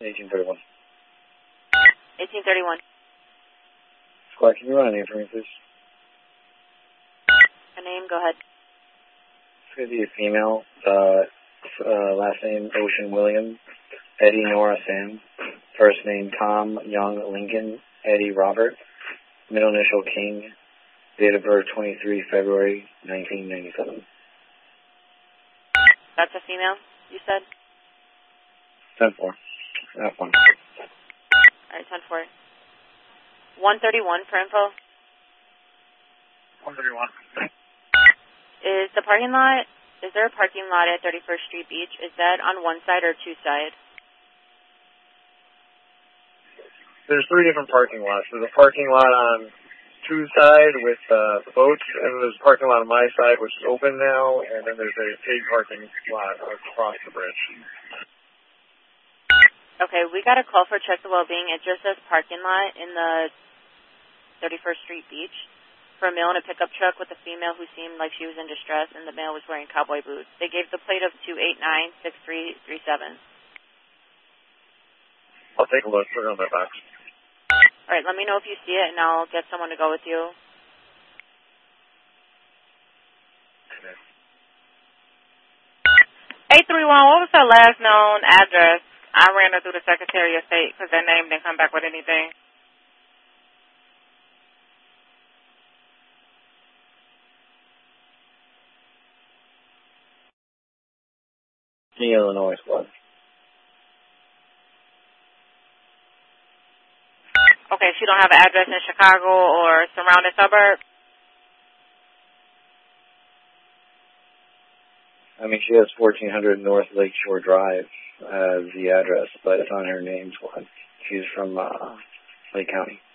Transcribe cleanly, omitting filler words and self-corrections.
1831. 1831. Squad, can you run a name for me, please? A name, go ahead. It's going to be a female. Last name, Ocean William. Eddie Nora Sam. First name, Tom Young Lincoln. Eddie Robert. Middle initial, King. Date of birth, 23 February 1997. That's a female, you said? 10-4. That one. All right, 10-4. 131 for info. 131. Is there a parking lot at 31st Street Beach? Is that on one side or two side? There's 3 different parking lots. There's a parking lot on two side with the boats, and there's a parking lot on my side, which is open now, and then there's a paid parking lot across the bridge. Okay, we got a call for Check the Wellbeing. It just says parking lot in the 31st Street Beach for a male in a pickup truck with a female who seemed like she was in distress, and the male was wearing cowboy boots. They gave the plate of 2896337. I'll take a look. Put it on my box. All right, let me know if you see it, and I'll get someone to go with you. Okay. 831, what was her last known address? I ran her through the Secretary of State because that name didn't come back with anything. The Illinois squad. Okay, she don't have an address in Chicago or surrounding suburbs? I mean, she has 1400 North Lakeshore Drive as the address, but it's on her name squad. She's from Lake County.